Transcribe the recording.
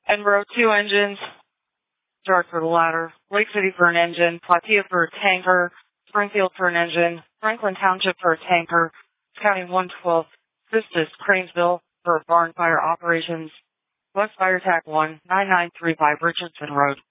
Enbro, 2 engines. Start for the latter. Lake City for an engine. Platia for a tanker. Springfield for an engine. Franklin Township for a tanker. County 112. Sistis, Cranesville for barn fire operations. West Fire Tac 1, 9935 Richardson Road.